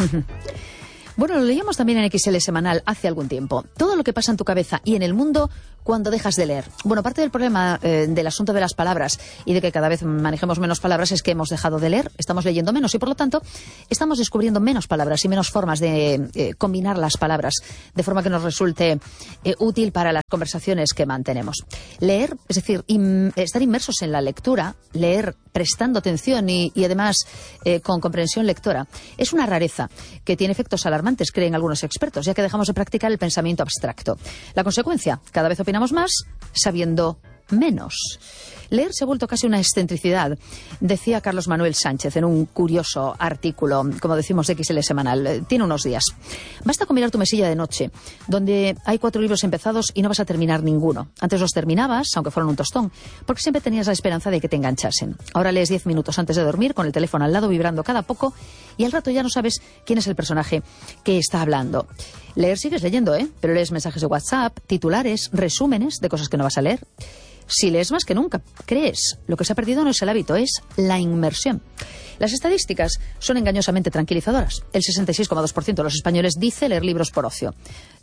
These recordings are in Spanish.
Bueno, lo leíamos también en XL Semanal hace algún tiempo. Todo lo que pasa en tu cabeza y en el mundo cuando dejas de leer. Bueno, parte del problema del asunto de las palabras y de que cada vez manejemos menos palabras es que hemos dejado de leer, estamos leyendo menos y por lo tanto estamos descubriendo menos palabras y menos formas de combinar las palabras de forma que nos resulte útil para las conversaciones que mantenemos. Leer, es decir, estar inmersos en la lectura, leer prestando atención y además con comprensión lectora, es una rareza que tiene efectos alarmantes, creen algunos expertos, ya que dejamos de practicar el pensamiento abstracto. La consecuencia, cada vez opinamos más sabiendo menos. Leer se ha vuelto casi una excentricidad, decía Carlos Manuel Sánchez en un curioso artículo, como decimos, de XL Semanal. Tiene unos días. Basta con mirar tu mesilla de noche, donde hay 4 libros empezados y no vas a terminar ninguno. Antes los terminabas, aunque fueran un tostón, porque siempre tenías la esperanza de que te enganchasen. Ahora lees 10 minutos antes de dormir, con el teléfono al lado vibrando cada poco, y al rato ya no sabes quién es el personaje que está hablando. Leer sigues leyendo, pero lees mensajes de WhatsApp, titulares, resúmenes de cosas que no vas a leer. Si lees más que nunca, crees. Lo que se ha perdido no es el hábito, es la inmersión. Las estadísticas son engañosamente tranquilizadoras. El 66,2% de los españoles dice leer libros por ocio.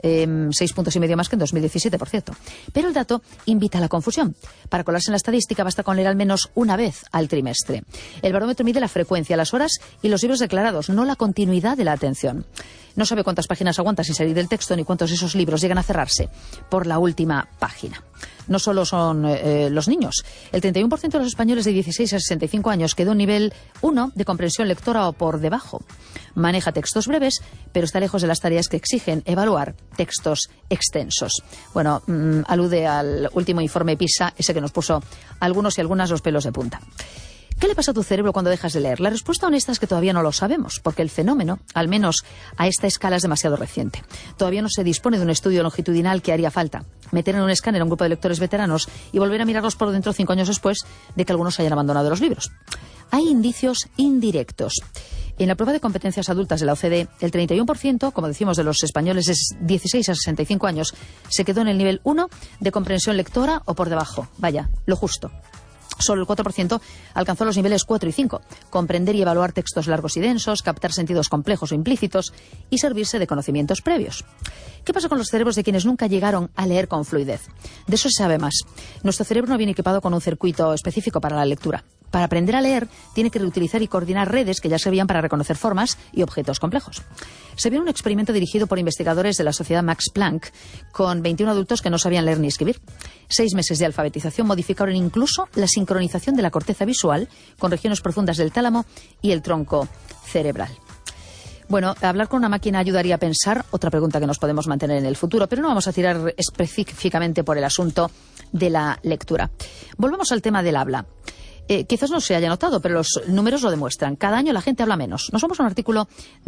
6 puntos y medio más que en 2017, por cierto. Pero el dato invita a la confusión. Para colarse en la estadística basta con leer al menos una vez al trimestre. El barómetro mide la frecuencia, las horas y los libros declarados, no la continuidad de la atención. No sabe cuántas páginas aguanta sin salir del texto ni cuántos de esos libros llegan a cerrarse por la última página. No solo son los niños. El 31% de los españoles de 16 a 65 años quedó en nivel 1 de comprensión lectora o por debajo. Maneja textos breves, pero está lejos de las tareas que exigen evaluar textos extensos. Bueno, alude al último informe PISA, ese que nos puso algunos y algunas los pelos de punta. ¿Qué le pasa a tu cerebro cuando dejas de leer? La respuesta honesta es que todavía no lo sabemos, porque el fenómeno, al menos a esta escala, es demasiado reciente. Todavía no se dispone de un estudio longitudinal que haría falta. Meter en un escáner a un grupo de lectores veteranos y volver a mirarlos por dentro 5 años después de que algunos hayan abandonado los libros. Hay indicios indirectos. En la prueba de competencias adultas de la OCDE, el 31%, como decimos, de los españoles de 16 a 65 años, se quedó en el nivel 1 de comprensión lectora o por debajo. Vaya, lo justo. Solo el 4% alcanzó los niveles 4 y 5, comprender y evaluar textos largos y densos, captar sentidos complejos o implícitos y servirse de conocimientos previos. ¿Qué pasa con los cerebros de quienes nunca llegaron a leer con fluidez? De eso se sabe más. Nuestro cerebro no viene equipado con un circuito específico para la lectura. Para aprender a leer, tiene que reutilizar y coordinar redes que ya servían para reconocer formas y objetos complejos. Se vio en un experimento dirigido por investigadores de la Sociedad Max Planck con 21 adultos que no sabían leer ni escribir. 6 meses de alfabetización modificaron incluso la sincronización de la corteza visual con regiones profundas del tálamo y el tronco cerebral. Bueno, hablar con una máquina ayudaría a pensar, otra pregunta que nos podemos mantener en el futuro, pero no vamos a tirar específicamente por el asunto de la lectura. Volvemos al tema del habla. Quizás no se haya notado, pero los números lo demuestran. Cada año la gente habla menos. Nos vamos a un artículo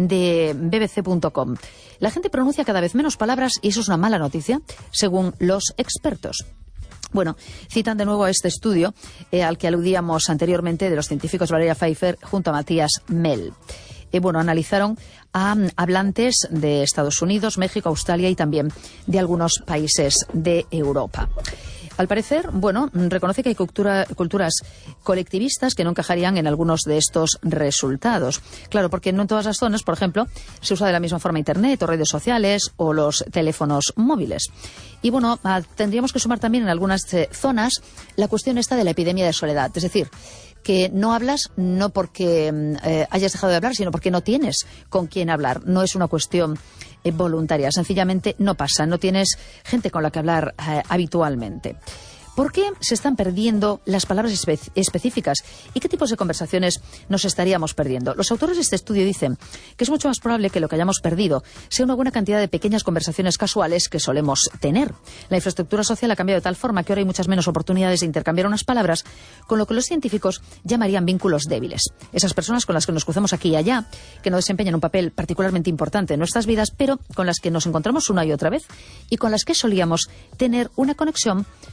de bbc.com. La gente pronuncia cada vez menos palabras y eso es una mala noticia, según los expertos. Bueno, citan de nuevo a este estudio al que aludíamos anteriormente de los científicos Valeria Pfeiffer junto a Matías Mell. Analizaron a hablantes de Estados Unidos, México, Australia y también de algunos países de Europa. Al parecer, reconoce que hay culturas colectivistas que no encajarían en algunos de estos resultados. Claro, porque no en todas las zonas, por ejemplo, se usa de la misma forma Internet o redes sociales o los teléfonos móviles. Y tendríamos que sumar también en algunas zonas la cuestión esta de la epidemia de soledad. Es decir, que no hablas no porque hayas dejado de hablar, sino porque no tienes con quién hablar. No es una cuestión voluntaria, sencillamente no pasa, no tienes gente con la que hablar habitualmente. ¿Por qué se están perdiendo las palabras específicas? ¿Y qué tipos de conversaciones nos estaríamos perdiendo? Los autores de este estudio dicen que es mucho más probable que lo que hayamos perdido sea una buena cantidad de pequeñas conversaciones casuales que solemos tener. La infraestructura social ha cambiado de tal forma que ahora hay muchas menos oportunidades de intercambiar unas palabras, con lo que los científicos llamarían vínculos débiles. Esas personas con las que nos cruzamos aquí y allá, que no desempeñan un papel particularmente importante en nuestras vidas, pero con las que nos encontramos una y otra vez y con las que solíamos tener una conexión por medio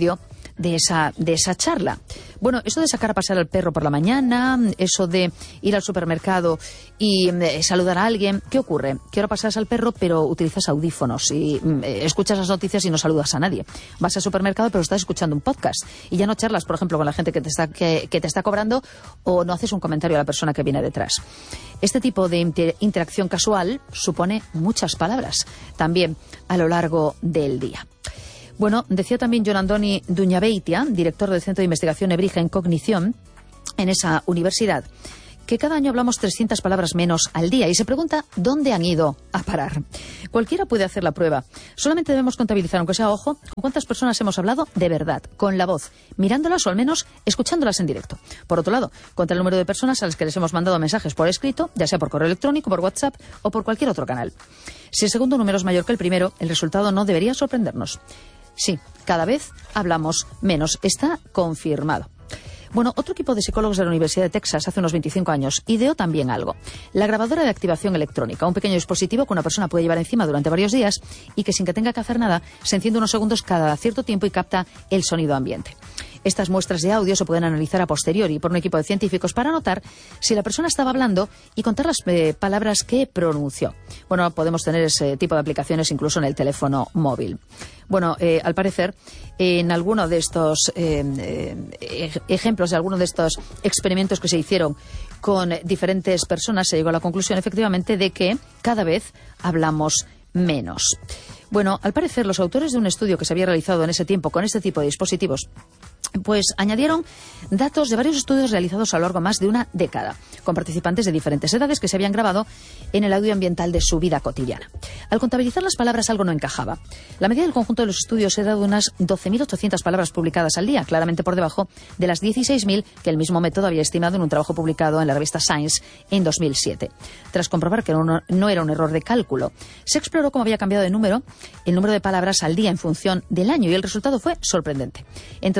audio de esa charla. Bueno, eso de sacar a pasear al perro por la mañana, eso de ir al supermercado y saludar a alguien, ¿qué ocurre? Que ahora pasas al perro pero utilizas audífonos y escuchas las noticias y no saludas a nadie. Vas al supermercado pero estás escuchando un podcast y ya no charlas, por ejemplo, con la gente que te está cobrando, o no haces un comentario a la persona que viene detrás. Este tipo de interacción casual supone muchas palabras también a lo largo del día. Bueno, decía también Jon Andoni Duñabeitia, director del Centro de Investigación Nebrija en Cognición, en esa universidad, que cada año hablamos 300 palabras menos al día y se pregunta dónde han ido a parar. Cualquiera puede hacer la prueba. Solamente debemos contabilizar, aunque sea ojo, con cuántas personas hemos hablado de verdad, con la voz, mirándolas o al menos escuchándolas en directo. Por otro lado, contra el número de personas a las que les hemos mandado mensajes por escrito, ya sea por correo electrónico, por WhatsApp o por cualquier otro canal. Si el segundo número es mayor que el primero, el resultado no debería sorprendernos. Sí, cada vez hablamos menos. Está confirmado. Bueno, otro equipo de psicólogos de la Universidad de Texas hace unos 25 años ideó también algo. La grabadora de activación electrónica, un pequeño dispositivo que una persona puede llevar encima durante varios días y que sin que tenga que hacer nada se enciende unos segundos cada cierto tiempo y capta el sonido ambiente. Estas muestras de audio se pueden analizar a posteriori por un equipo de científicos para notar si la persona estaba hablando y contar las palabras que pronunció. Bueno, podemos tener ese tipo de aplicaciones incluso en el teléfono móvil. Bueno, al parecer, en alguno de estos ejemplos, de alguno de estos experimentos que se hicieron con diferentes personas, se llegó a la conclusión efectivamente de que cada vez hablamos menos. Bueno, al parecer, los autores de un estudio que se había realizado en ese tiempo con este tipo de dispositivos, pues añadieron datos de varios estudios realizados a lo largo de más de una década, con participantes de diferentes edades que se habían grabado en el audio ambiental de su vida cotidiana. Al contabilizar las palabras algo no encajaba. La medida del conjunto de los estudios era de unas 12.800 palabras publicadas al día, claramente por debajo de las 16.000 que el mismo método había estimado en un trabajo publicado en la revista Science en 2007. Tras comprobar que no era un error de cálculo, se exploró cómo había cambiado el número de palabras al día en función del año y el resultado fue sorprendente. Entre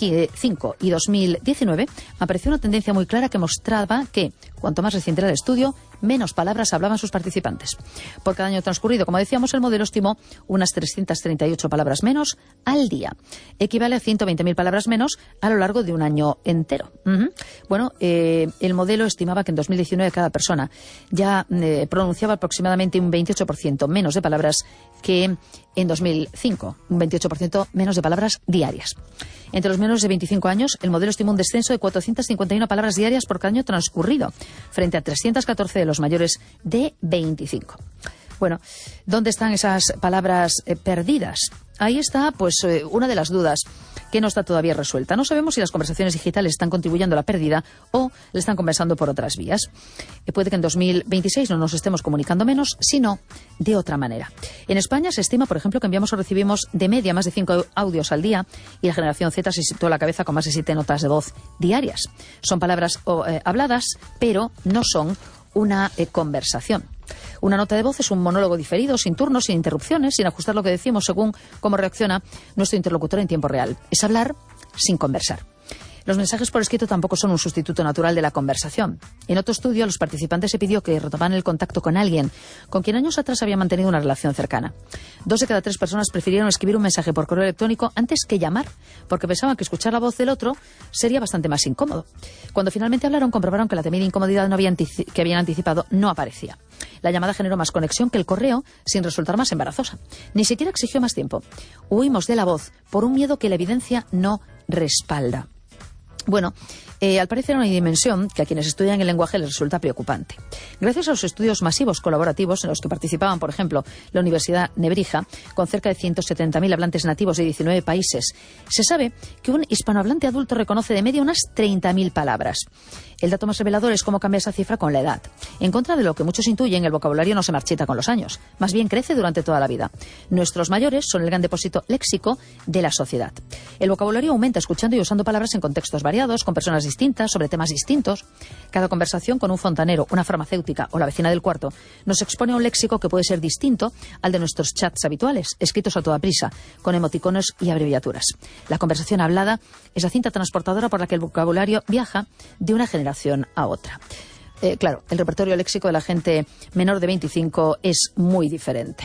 2005 y 2019 apareció una tendencia muy clara que mostraba que, cuanto más reciente era el estudio, menos palabras hablaban sus participantes. Por cada año transcurrido, como decíamos, el modelo estimó unas 338 palabras menos al día. Equivale a 120.000 palabras menos a lo largo de un año entero. Bueno, el modelo estimaba que en 2019 cada persona ya pronunciaba aproximadamente un 28% menos de palabras que en 2005, un 28% menos de palabras diarias. Entre los menores de 25 años, el modelo estimó un descenso de 451 palabras diarias por cada año transcurrido, frente a 314 de los mayores de 25. Bueno, ¿dónde están esas palabras perdidas? Ahí está, pues, una de las dudas que no está todavía resuelta. No sabemos si las conversaciones digitales están contribuyendo a la pérdida o le están compensando por otras vías. Puede que en 2026 no nos estemos comunicando menos, sino de otra manera. En España se estima, por ejemplo, que enviamos o recibimos de media más de 5 audios al día y la generación Z se situó a la cabeza con más de 7 notas de voz diarias. Son palabras habladas, pero no son una conversación. Una nota de voz es un monólogo diferido, sin turnos, sin interrupciones, sin ajustar lo que decimos según cómo reacciona nuestro interlocutor en tiempo real. Es hablar sin conversar. Los mensajes por escrito tampoco son un sustituto natural de la conversación. En otro estudio, a los participantes se pidió que retomaran el contacto con alguien con quien años atrás habían mantenido una relación cercana. 2 de cada 3 personas prefirieron escribir un mensaje por correo electrónico antes que llamar, porque pensaban que escuchar la voz del otro sería bastante más incómodo. Cuando finalmente hablaron, comprobaron que la temida incomodidad que habían anticipado no aparecía. La llamada generó más conexión que el correo, sin resultar más embarazosa. Ni siquiera exigió más tiempo. Huimos de la voz por un miedo que la evidencia no respalda. Bueno, al parecer una dimensión que a quienes estudian el lenguaje les resulta preocupante. Gracias a los estudios masivos colaborativos en los que participaban, por ejemplo, la Universidad Nebrija, con cerca de 170.000 hablantes nativos de 19 países, se sabe que un hispanohablante adulto reconoce de media unas 30.000 palabras. El dato más revelador es cómo cambia esa cifra con la edad. En contra de lo que muchos intuyen, el vocabulario no se marchita con los años, más bien crece durante toda la vida. Nuestros mayores son el gran depósito léxico de la sociedad. El vocabulario aumenta escuchando y usando palabras en contextos variados, con personas distintas, sobre temas distintos. Cada conversación con un fontanero, una farmacéutica o la vecina del cuarto nos expone a un léxico que puede ser distinto al de nuestros chats habituales, escritos a toda prisa, con emoticonos y abreviaturas. La conversación hablada es la cinta transportadora por la que el vocabulario viaja de una generación a otra. Claro, el repertorio léxico de la gente menor de 25 es muy diferente.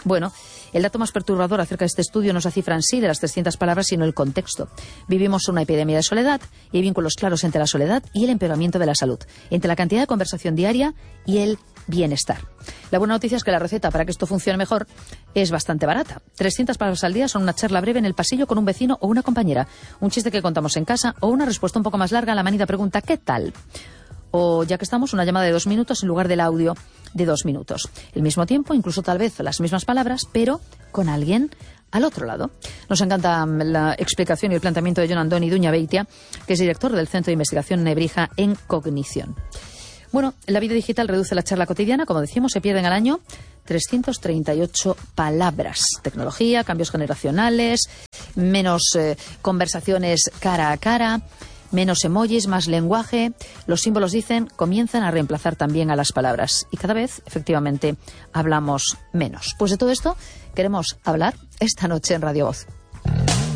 Bueno, el dato más perturbador acerca de este estudio no es la cifra en sí de las 300 palabras, sino el contexto. Vivimos una epidemia de soledad y hay vínculos claros entre la soledad y el empeoramiento de la salud, entre la cantidad de conversación diaria y el bienestar. La buena noticia es que la receta para que esto funcione mejor es bastante barata. 300 palabras al día son una charla breve en el pasillo con un vecino o una compañera, un chiste que contamos en casa o una respuesta un poco más larga a la manida pregunta ¿qué tal? O, ya que estamos, una llamada de 2 minutos en lugar del audio de 2 minutos. El mismo tiempo, incluso tal vez las mismas palabras, pero con alguien al otro lado. Nos encanta la explicación y el planteamiento de Jon Andoni Duñabeitia, que es director del Centro de Investigación Nebrija en Cognición. Bueno, la vida digital reduce la charla cotidiana, como decimos, se pierden al año 338 palabras. Tecnología, cambios generacionales, menos conversaciones cara a cara, menos emojis, más lenguaje. Los símbolos, dicen, comienzan a reemplazar también a las palabras. Y cada vez, efectivamente, hablamos menos. Pues de todo esto queremos hablar esta noche en Radio Voz.